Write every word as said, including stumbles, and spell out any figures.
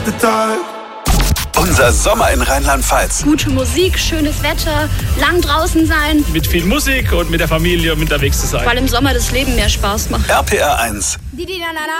Unser Sommer in Rheinland-Pfalz. Gute Musik, schönes Wetter, lang draußen sein. Mit viel Musik und mit der Familie unterwegs zu sein. Weil im Sommer das Leben mehr Spaß macht. R P R eins.